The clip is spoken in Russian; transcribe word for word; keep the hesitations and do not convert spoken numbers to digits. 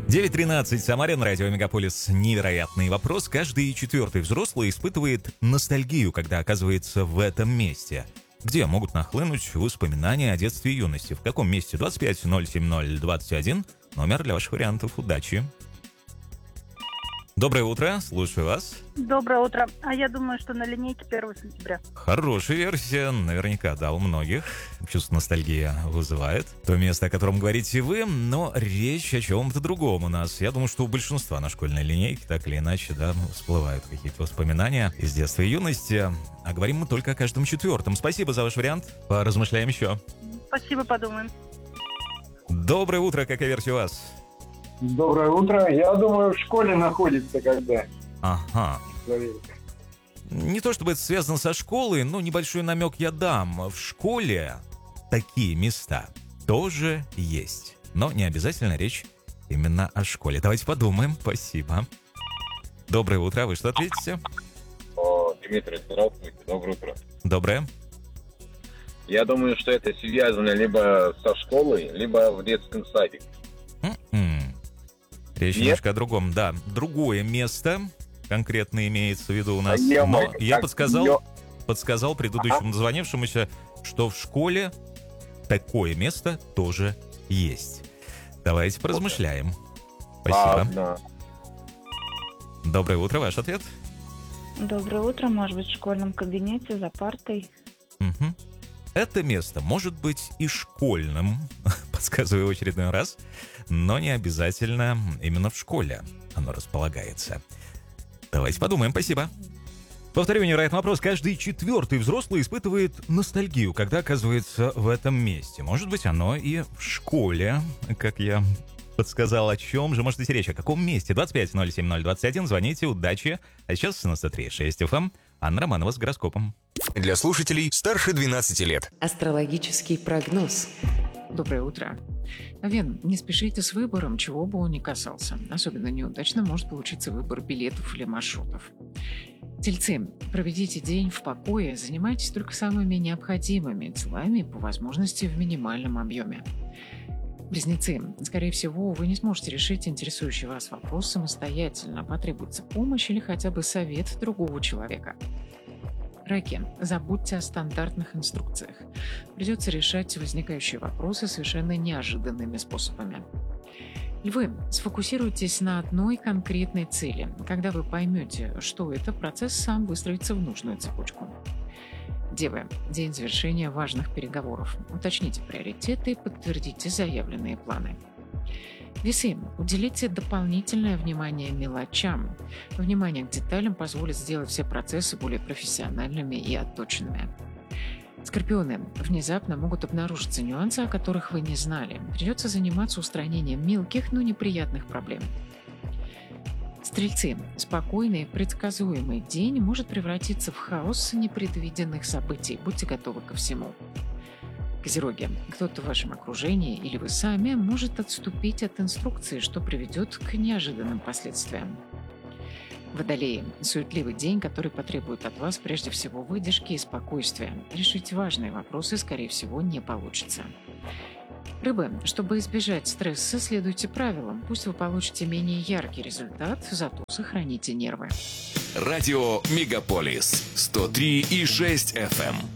девять тринадцать, Самарин, радио Мегаполис. Невероятный вопрос. Каждый четвертый взрослый испытывает ностальгию, когда оказывается в этом месте. Где могут нахлынуть воспоминания о детстве и юности? В каком месте? двадцать пять ноль семь ноль двадцать один. Номер для ваших вариантов. Удачи. Доброе утро, слушаю вас. Доброе утро. А я думаю, что на линейке первого сентября. Хорошая версия, наверняка, да, у многих. Чувство ностальгии вызывает то место, о котором говорите вы, но речь о чем-то другом у нас. Я думаю, что у большинства на школьной линейке так или иначе, да, всплывают какие-то воспоминания из детства и юности. А говорим мы только о каждом четвертом. Спасибо за ваш вариант. Поразмышляем еще. Спасибо, подумаем. Доброе утро, какая версия у вас? Доброе утро. Я думаю, в школе находится когда. Ага. Человек. Не то чтобы это связано со школой, но небольшой намек я дам. В школе такие места тоже есть. Но не обязательно речь именно о школе. Давайте подумаем. Спасибо. Доброе утро. Вы что ответите? О, Дмитрий, здравствуйте. Доброе утро. Доброе. Я думаю, что это связано либо со школой, либо в детском садике. М-м. Речь Нет? немножко о другом. Да, другое место конкретно имеется в виду у нас. А я Но мог- я как подсказал, я- подсказал предыдущему дозвонившемуся, что в школе такое место тоже есть. Давайте поразмышляем. Спасибо. Ладно. Доброе утро, ваш ответ? Доброе утро, может быть, в школьном кабинете за партой. Мгм. Это место может быть и школьным, подсказываю в очередной раз, но не обязательно именно в школе оно располагается. Давайте подумаем, спасибо. Повторю невероятный вопрос. Каждый четвертый взрослый испытывает ностальгию, когда оказывается в этом месте. Может быть, оно и в школе, как я подсказал. О чем же может идти речь? О каком месте? двадцать пять ноль семь ноль двадцать один. Звоните, удачи. А сейчас на сто три и шесть эф эм. Анна Романова с гороскопом. Для слушателей старше двенадцати лет. Астрологический прогноз. Доброе утро. Вен, не спешите с выбором, чего бы он ни касался. Особенно неудачно может получиться выбор билетов или маршрутов. Тельцы, проведите день в покое, занимайтесь только самыми необходимыми делами, по возможности в минимальном объеме. Близнецы, скорее всего, вы не сможете решить интересующий вас вопрос самостоятельно, потребуется помощь или хотя бы совет другого человека. Раки, забудьте о стандартных инструкциях. Придется решать возникающие вопросы совершенно неожиданными способами. Львы, сфокусируйтесь на одной конкретной цели. Когда вы поймете, что это, процесс сам выстроится в нужную цепочку. Девы, день завершения важных переговоров. Уточните приоритеты и подтвердите заявленные планы. Весы, уделите дополнительное внимание мелочам. Внимание к деталям позволит сделать все процессы более профессиональными и отточенными. Скорпионы, внезапно могут обнаружиться нюансы, о которых вы не знали. Придется заниматься устранением мелких, но неприятных проблем. Стрельцы, спокойный, предсказуемый день может превратиться в хаос непредвиденных событий. Будьте готовы ко всему. Козероги, кто-то в вашем окружении или вы сами может отступить от инструкции, что приведет к неожиданным последствиям. Водолеи, суетливый день, который потребует от вас прежде всего выдержки и спокойствия. Решить важные вопросы, скорее всего, не получится. Рыбы, чтобы избежать стресса, следуйте правилам. Пусть вы получите менее яркий результат, зато сохраните нервы. Радио Мегаполис сто три и шесть эф эм.